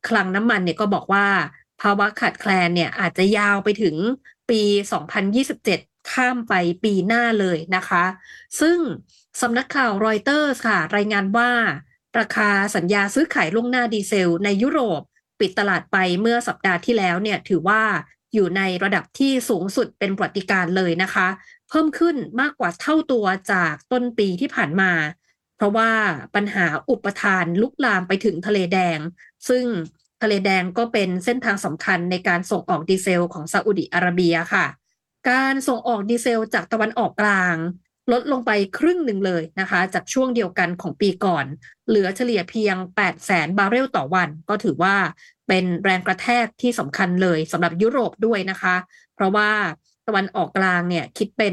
คลังน้ำมันเนี่ยก็บอกว่าภาวะขาดแคลนเนี่ยอาจจะยาวไปถึงปี2027ข้ามไปปีหน้าเลยนะคะซึ่งสำนักข่าวรอยเตอร์สค่ะรายงานว่าราคาสัญญาซื้อขายล่วงหน้าดีเซลในยุโรปปิดตลาดไปเมื่อสัปดาห์ที่แล้วเนี่ยถือว่าอยู่ในระดับที่สูงสุดเป็นประวัติการณ์เลยนะคะเพิ่มขึ้นมากกว่าเท่าตัวจากต้นปีที่ผ่านมา เพราะว่าปัญหาอุปทานลุกลามไปถึงทะเลแดงซึ่งทะเลแดงก็เป็นเส้นทางสำคัญในการส่งออกดีเซลของซาอุดิอาระเบียค่ะการส่งออกดีเซลจากตะวันออกกลางลดลงไปครึ่งหนึ่งเลยนะคะจากช่วงเดียวกันของปีก่อนเหลือเฉลี่ยเพียง800,000 บาร์เรลต่อวันก็ถือว่าเป็นแรงกระแทกที่สำคัญเลยสำหรับยุโรปด้วยนะคะเพราะว่าตะวันออกกลางเนี่ยคิดเป็น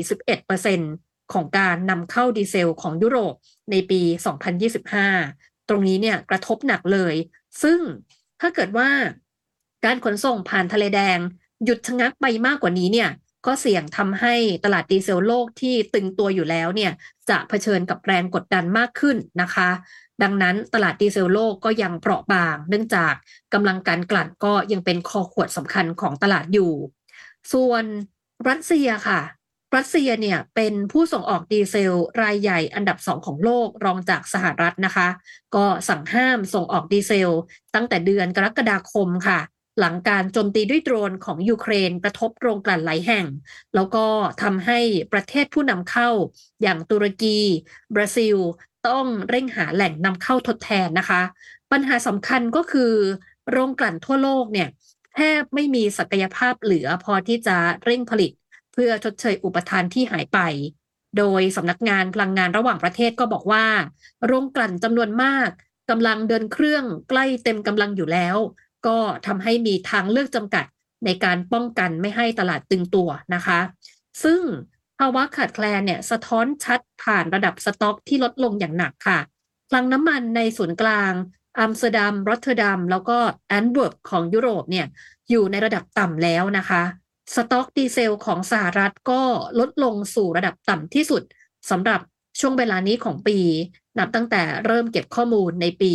41%ของการนำเข้าดีเซลของยุโรปในปี2025ตรงนี้เนี่ยกระทบหนักเลยซึ่งถ้าเกิดว่าการขนส่งผ่านทะเลแดงหยุดชะงักไปมากกว่านี้เนี่ยก็เสี่ยงทำให้ตลาดดีเซลโลกที่ตึงตัวอยู่แล้วเนี่ยจะเผชิญกับแรงกดดันมากขึ้นนะคะดังนั้นตลาดดีเซลโลกก็ยังเปราะบางเนื่องจากกำลังการกลั่นก็ยังเป็นคอขวดสำคัญของตลาดอยู่ส่วนรัสเซียค่ะ รัสเซียเนี่ยเป็นผู้ส่งออกดีเซลรายใหญ่อันดับสองของโลกรองจากสหรัฐนะคะก็สั่งห้ามส่งออกดีเซลตั้งแต่เดือนกรกฎาคมค่ะหลังการโจมตีด้วยโดรนของยูเครนกระทบโรงกลั่นหลายแห่งแล้วก็ทำให้ประเทศผู้นำเข้าอย่างตุรกีบราซิลต้องเร่งหาแหล่งนำเข้าทดแทนนะคะปัญหาสำคัญก็คือโรงกลั่นทั่วโลกเนี่ยแทบไม่มีศักยภาพเหลือพอที่จะเร่งผลิต เพื่อชดเชยอุปทานที่หายไป โดยสำนักงานพลังงานระหว่างประเทศก็บอกว่าโรงกลั่นจำนวนมากกำลังเดินเครื่องใกล้เต็มกำลังอยู่แล้ว ก็ทำให้มีทางเลือกจำกัดในการป้องกันไม่ให้ตลาดตึงตัวนะคะ ซึ่งภาวะขาดแคลนเนี่ยสะท้อนชัดผ่านระดับสต็อกที่ลดลงอย่างหนักค่ะคลังน้ำมันในศูนย์กลางอัมสเตอร์ดัมรอตเตอร์ดัมแล้วก็แอนต์เวิร์ปของยุโรปเนี่ยอยู่ในระดับต่ำแล้วนะคะ สต็อกดีเซลของสหรัฐก็ลดลงสู่ระดับต่ำที่สุดสำหรับช่วงเวลานี้ของปีนับตั้งแต่เริ่มเก็บข้อมูลในปี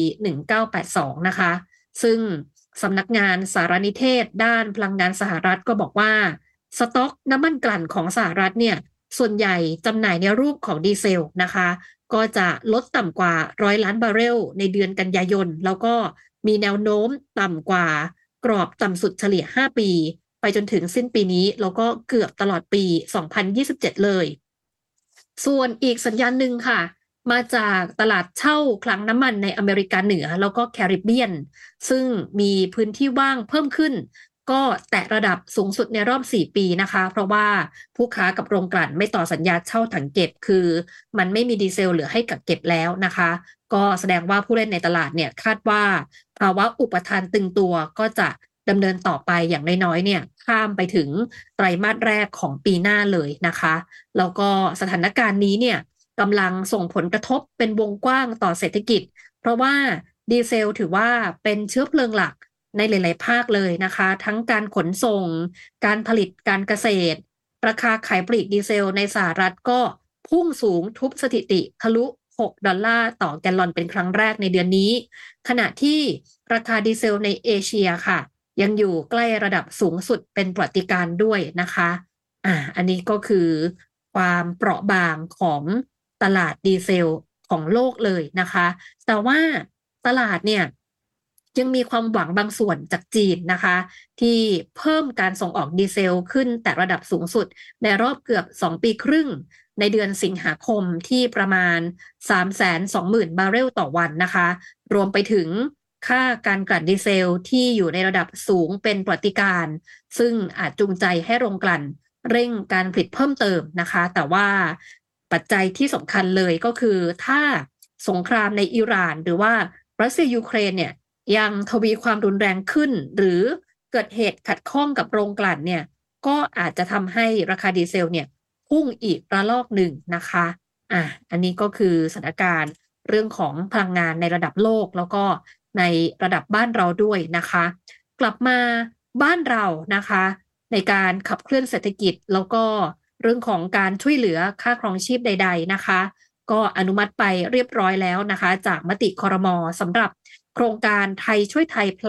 1982นะคะซึ่งสำนักงานสารนิเทศด้านพลังงานสหรัฐก็บอกว่าสต็อกน้ำมันกลั่นของสหรัฐเนี่ยส่วนใหญ่จำหน่ายในรูปของดีเซลนะคะก็จะลดต่ำกว่า100 ล้านบาร์เรลในเดือนกันยายนแล้วก็มีแนวโน้มต่ำกว่ากรอบต่ำสุดเฉลี่ย5ปี ไปจนถึงสิ้นปีนี้แล้วก็เกือบตลอดปี2027เลยส่วนอีกสัญญาณหนึ่งค่ะมาจากตลาดเช่าคลังน้ำมันในอเมริกาเหนือแล้วก็แคริบเบียนซึ่งมีพื้นที่ว่างเพิ่มขึ้นก็แตะระดับสูงสุดในรอบ4ปีนะคะเพราะว่าผู้ค้ากับโรงกลั่นไม่ต่อสัญญาเช่าถังเก็บคือมันไม่มีดีเซลเหลือให้กักเก็บแล้วนะคะก็แสดงว่าผู้เล่นในตลาดเนี่ยคาดว่าภาวะอุปทานตึงตัวก็จะดำเนินต่อไปอย่างน้อยๆเนี่ยข้ามไปถึงไตรมาสแรกของปีหน้าเลยนะคะแล้วก็สถานการณ์นี้เนี่ยกำลังส่งผลกระทบเป็นวงกว้างต่อเศรษฐกิจเพราะว่าดีเซลถือว่าเป็นเชื้อเพลิงหลักในหลายๆภาคเลยนะคะทั้งการขนส่งการผลิตการเกษตรราคาขายปลีกดีเซลในสหรัฐก็พุ่งสูงทุบสถิติทะลุ$6ต่อแกลลอนเป็นครั้งแรกในเดือนนี้ขณะที่ราคาดีเซลในเอเชียค่ะ ยังอยู่ใกล้ระดับสูงสุดเป็นประวัติการณ์ด้วยนะคะอันนี้ก็คือความเปราะบางของตลาดดีเซลของโลกเลยนะคะ แต่ว่าตลาดเนี่ยยังมีความหวังบางส่วนจากจีนนะคะที่เพิ่มการส่งออกดีเซลขึ้นแต่ระดับสูงสุดในรอบเกือบ2ปีครึ่งในเดือนสิงหาคมที่ประมาณ320,000 บาร์เรลต่อวันนะคะรวมไปถึง ค่าการกลั่นดีเซลที่อยู่ในระดับสูงเป็นประวัติการณ์ซึ่งอาจจูงใจให้โรงกลั่นเร่งการผลิตเพิ่มเติมนะคะแต่ว่าปัจจัยที่สำคัญเลยก็คือถ้าสงครามในอิหร่านหรือว่ารัสเซียยูเครนเนี่ยยังทวีความรุนแรงขึ้นหรือเกิดเหตุขัดข้องกับโรงกลั่นเนี่ยก็อาจจะทำให้ราคาดีเซลเนี่ยพุ่งอีกระลอกหนึ่งนะคะอันนี้ก็คือสถานการณ์เรื่องของพลังงานในระดับโลกแล้วก็ในระดับบ้านเราด้วยนะคะกลับมาบ้านเรานะคะในการขับเคลื่อนเศรษฐกิจแล้วก็เรื่องของการช่วยเหลือค่าครองชีพใดๆนะคะก็อนุมัติไปเรียบร้อยแล้วนะคะจากมติครม.สำหรับโครงการไทยช่วยไทย